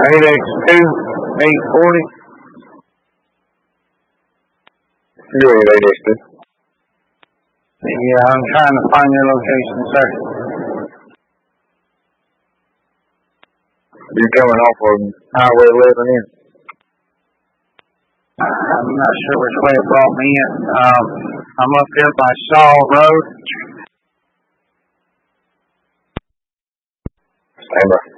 8X2, 840. You're at 8X2. Yeah, I'm trying to find your location, sir. You're coming off of Highway 11 in? I'm not sure which way it brought me in. I'm up here by Shaw Road. Stand by.